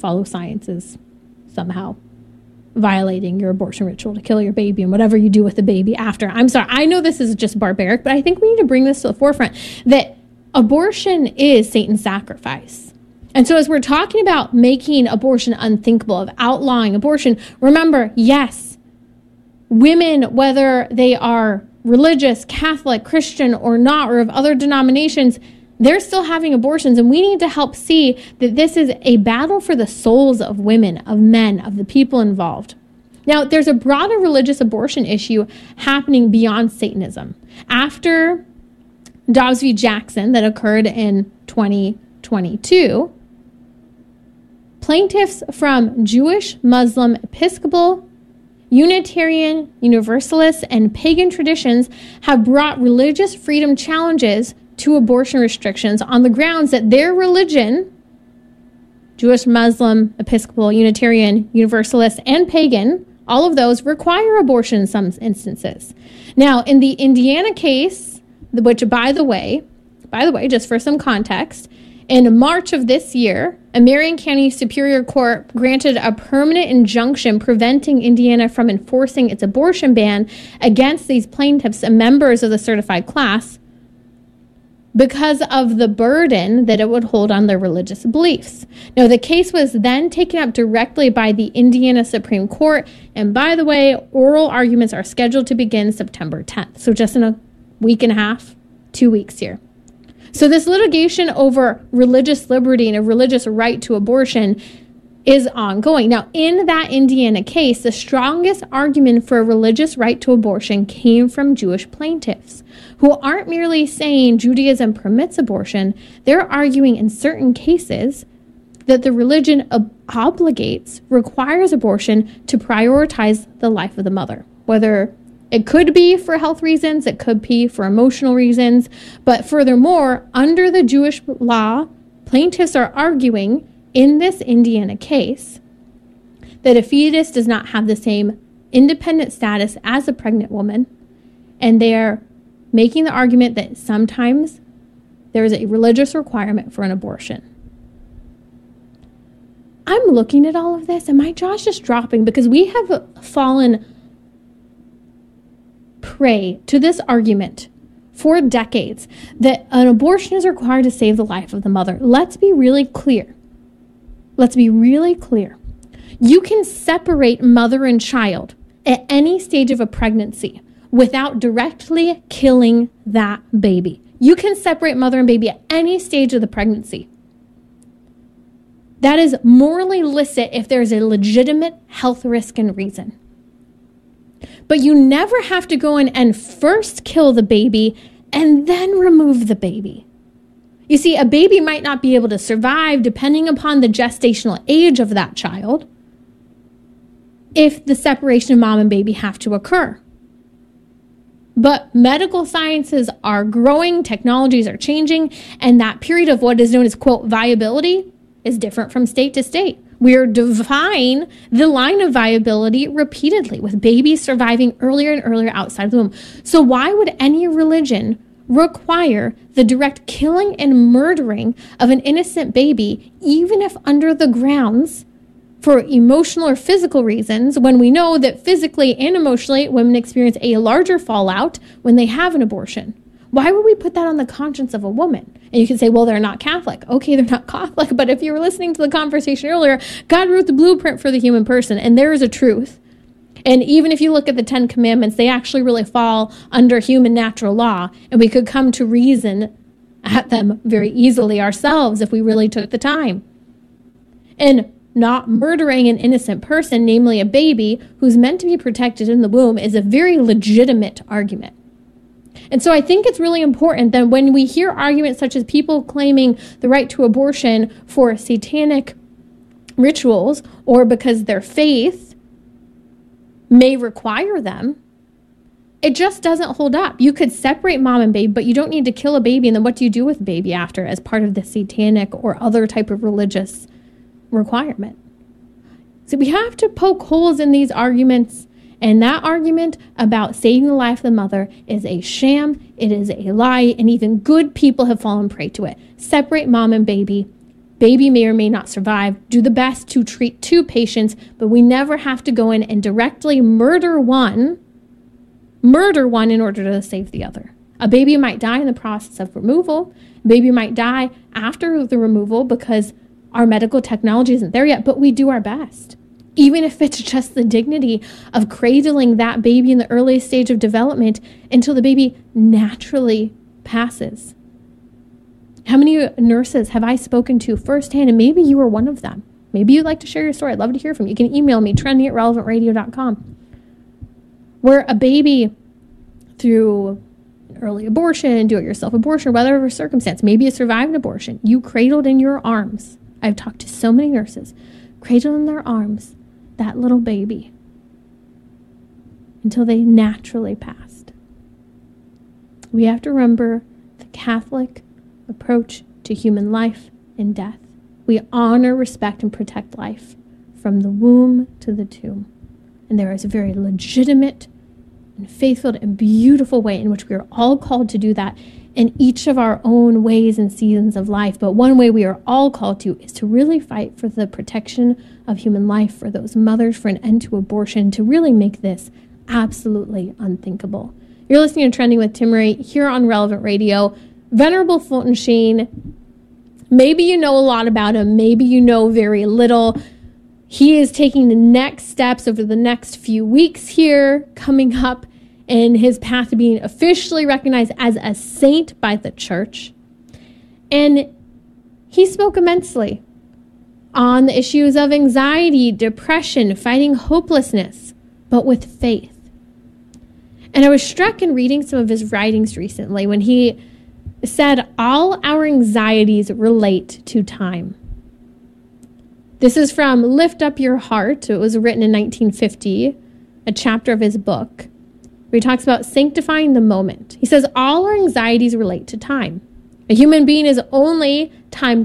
follow science is somehow violating your abortion ritual to kill your baby and whatever you do with the baby after. I'm sorry, I know this is just barbaric, but I think we need to bring this to the forefront that abortion is Satan's sacrifice. And so as we're talking about making abortion unthinkable, of outlawing abortion, remember, yes, women, whether they are religious, Catholic, Christian, or not, or of other denominations, they're still having abortions, and we need to help see that this is a battle for the souls of women, of men, of the people involved. Now, there's a broader religious abortion issue happening beyond Satanism. After Dobbs v. Jackson that occurred in 2022, plaintiffs from Jewish, Muslim, Episcopal, Unitarian, Universalist, and pagan traditions have brought religious freedom challenges to abortion restrictions on the grounds that their religion, Jewish, Muslim, Episcopal, Unitarian, Universalist, and pagan, all of those require abortion in some instances. Now, in the Indiana case, which by the way, just for some context, in March of this year, a Marion County Superior Court granted a permanent injunction preventing Indiana from enforcing its abortion ban against these plaintiffs and members of the certified class because of the burden that it would hold on their religious beliefs. Now, the case was then taken up directly by the Indiana Supreme Court, and by the way, oral arguments are scheduled to begin September 10th, so just in a week and a half, 2 weeks here. So this litigation over religious liberty and a religious right to abortion is ongoing. Now, in that Indiana case, the strongest argument for a religious right to abortion came from Jewish plaintiffs, who aren't merely saying Judaism permits abortion, they're arguing in certain cases that the religion requires abortion to prioritize the life of the mother, whether it could be for health reasons, it could be for emotional reasons, but furthermore, under the Jewish law, plaintiffs are arguing in this Indiana case that a fetus does not have the same independent status as a pregnant woman, and they're making the argument that sometimes there is a religious requirement for an abortion. I'm looking at all of this and my jaw's just dropping because we have fallen prey to this argument for decades that an abortion is required to save the life of the mother. Let's be really clear. You can separate mother and child at any stage of a pregnancy without directly killing that baby. You can separate mother and baby at any stage of the pregnancy. That is morally licit if there's a legitimate health risk and reason. But you never have to go in and first kill the baby and then remove the baby. You see, a baby might not be able to survive depending upon the gestational age of that child if the separation of mom and baby have to occur. But medical sciences are growing, technologies are changing, and that period of what is known as, quote, viability is different from state to state. We're defying the line of viability repeatedly with babies surviving earlier and earlier outside of the womb. So why would any religion require the direct killing and murdering of an innocent baby, even if under the grounds for emotional or physical reasons, when we know that physically and emotionally women experience a larger fallout when they have an abortion? Why would we put that on the conscience of a woman? And you can say, well, they're not Catholic. Okay, they're not Catholic, but if you were listening to the conversation earlier, God wrote the blueprint for the human person, and there is a truth. And even if you look at the 10 Commandments, they actually really fall under human natural law, and we could come to reason at them very easily ourselves if we really took the time. And not murdering an innocent person, namely a baby who's meant to be protected in the womb, is a very legitimate argument. And so I think it's really important that when we hear arguments such as people claiming the right to abortion for satanic rituals or because their faith may require them, it just doesn't hold up. You could separate mom and baby, but you don't need to kill a baby. And then what do you do with baby after as part of the satanic or other type of religious requirement? So we have to poke holes in these arguments. And that argument about saving the life of the mother is a sham, it is a lie, and even good people have fallen prey to it. Separate mom and baby. Baby may or may not survive. Do the best to treat 2 patients, but we never have to go in and directly murder one in order to save the other. A baby might die in the process of removal. A baby might die after the removal because our medical technology isn't there yet, but we do our best. Even if it's just the dignity of cradling that baby in the earliest stage of development until the baby naturally passes. How many nurses have I spoken to firsthand, and maybe you were one of them. Maybe you'd like to share your story. I'd love to hear from you. You can email me, trendy@relevantradio.com, where a baby, through early abortion, do-it-yourself abortion, whatever circumstance, maybe a survived abortion, you cradled in your arms. I've talked to so many nurses, cradled in their arms that little baby until they naturally passed. We have to remember the Catholic approach to human life and death. We honor, respect, and protect life from the womb to the tomb. And there is a very legitimate and faithful and beautiful way in which we are all called to do that in each of our own ways and seasons of life. But one way we are all called to is to really fight for the protection of human life, for those mothers, for an end to abortion, to really make this absolutely unthinkable. You're listening to Trending with Timmerie here on Relevant Radio. Venerable Fulton Sheen, maybe you know a lot about him, maybe you know very little. He is taking the next steps over the next few weeks here, coming up in his path to being officially recognized as a saint by the church. And he spoke immensely on the issues of anxiety, depression, fighting hopelessness, but with faith. And I was struck in reading some of his writings recently when he said, all our anxieties relate to time. This is from Lift Up Your Heart. It was written in 1950, a chapter of his book, where he talks about sanctifying the moment. He says, all our anxieties relate to time. A human being is the only time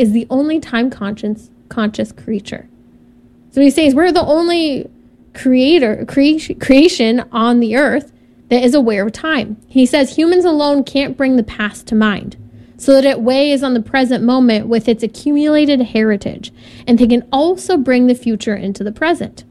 conscious creature. So he says we're the only creation on the earth that is aware of time. He says humans alone can't bring the past to mind, so that it weighs on the present moment with its accumulated heritage, and they can also bring the future into the present.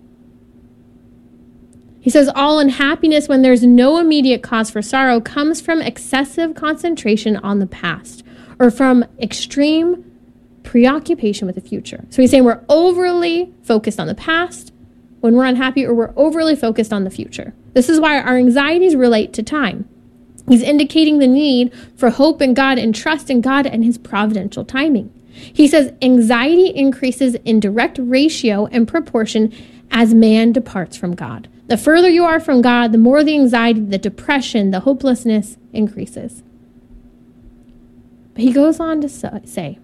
He says all unhappiness, when there's no immediate cause for sorrow, comes from excessive concentration on the past or from extreme preoccupation with the future. So he's saying we're overly focused on the past when we're unhappy, or we're overly focused on the future. This is why our anxieties relate to time. He's indicating the need for hope in God and trust in God and his providential timing. He says anxiety increases in direct ratio and proportion as man departs from God. The further you are from God, the more the anxiety, the depression, the hopelessness increases. But he goes on to say,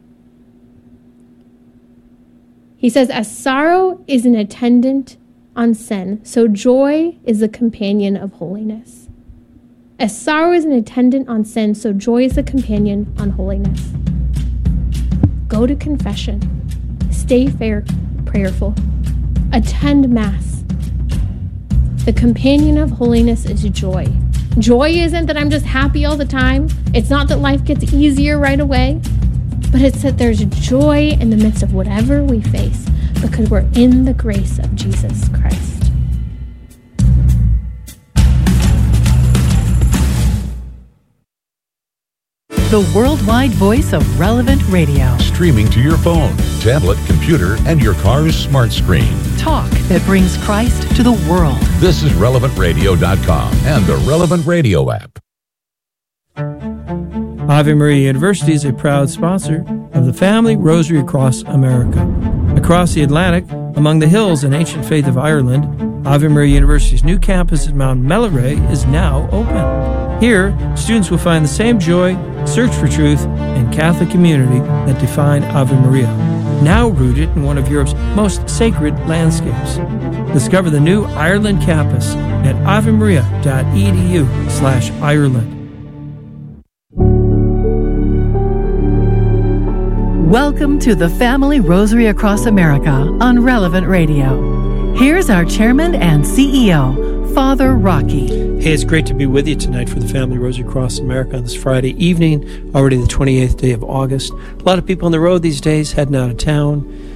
he says, as sorrow is an attendant on sin, so joy is a companion of holiness. As sorrow is an attendant on sin, so joy is a companion on holiness. Go to confession. Stay prayerful. Attend Mass. The companion of holiness is joy. Joy isn't that I'm just happy all the time. It's not that life gets easier right away. But it's that there's joy in the midst of whatever we face because we're in the grace of Jesus Christ. The worldwide voice of Relevant Radio. Streaming to your phone, tablet, computer, and your car's smart screen. Talk that brings Christ to the world. This is RelevantRadio.com and the Relevant Radio app. Ave Maria University is a proud sponsor of the Family Rosary Across America. Across the Atlantic, among the hills and ancient faith of Ireland, Ave Maria University's new campus at Mount Melleray is now open. Here, students will find the same joy, search for truth, and Catholic community that define Ave Maria, now rooted in one of Europe's most sacred landscapes. Discover the new Ireland campus at avemaria.edu/Ireland. Welcome to the Family Rosary Across America on Relevant Radio. Here's our chairman and CEO, Father Rocky. Hey, it's great to be with you tonight for the Family Rosary Across America on this Friday evening, already the 28th day of August. A lot of people on the road these days heading out of town.